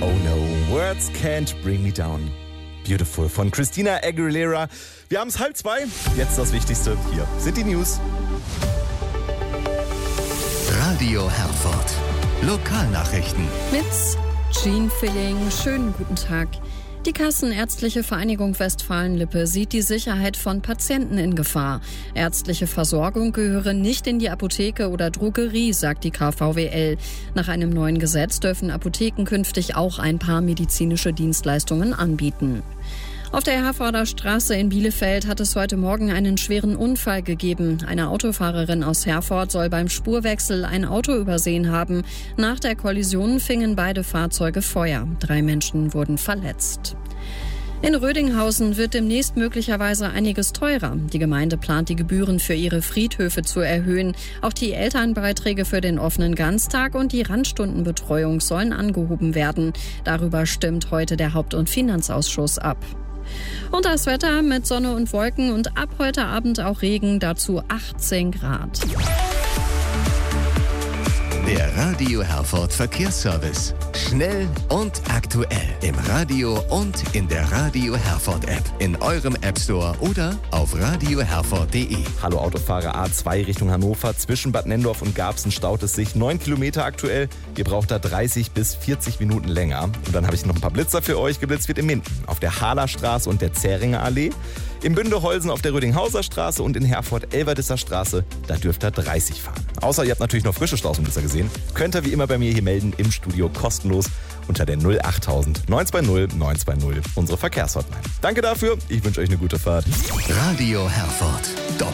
Oh no, words can't bring me down. Beautiful von Christina Aguilera. Wir haben es 1:30. Jetzt das Wichtigste. Hier sind die News. Radio Herford. Lokalnachrichten. Mit Jean Filling. Schönen guten Tag. Die Kassenärztliche Vereinigung Westfalen-Lippe sieht die Sicherheit von Patienten in Gefahr. Ärztliche Versorgung gehöre nicht in die Apotheke oder Drogerie, sagt die KVWL. Nach einem neuen Gesetz dürfen Apotheken künftig auch ein paar medizinische Dienstleistungen anbieten. Auf der Herforder Straße in Bielefeld hat es heute Morgen einen schweren Unfall gegeben. Eine Autofahrerin aus Herford soll beim Spurwechsel ein Auto übersehen haben. Nach der Kollision fingen beide Fahrzeuge Feuer. 3 Menschen wurden verletzt. In Rödinghausen wird demnächst möglicherweise einiges teurer. Die Gemeinde plant, die Gebühren für ihre Friedhöfe zu erhöhen. Auch die Elternbeiträge für den offenen Ganztag und die Randstundenbetreuung sollen angehoben werden. Darüber stimmt heute der Haupt- und Finanzausschuss ab. Und das Wetter mit Sonne und Wolken und ab heute Abend auch Regen, dazu 18 Grad. Der Radio Herford Verkehrsservice. Schnell und aktuell. Im Radio und in der Radio Herford App. In eurem App Store oder auf radioherford.de. Hallo Autofahrer, A2 Richtung Hannover. Zwischen Bad Nenndorf und Garbsen staut es sich 9 Kilometer aktuell. Ihr braucht da 30 bis 40 Minuten länger. Und dann habe ich noch ein paar Blitzer für euch. Geblitzt wird in Minden, auf der Hahler Straße und der Zähringer Allee. In Bündeholsen auf der Rödinghauser Straße und in Herford Elverdisser Straße, da dürft ihr 30 fahren. Außer ihr habt natürlich noch frische Straßenblitzer gesehen. Könnt ihr wie immer bei mir hier melden im Studio kostenlos unter der 08000 920 920, unsere Verkehrshotline. Danke dafür, ich wünsche euch eine gute Fahrt. Radio Herford.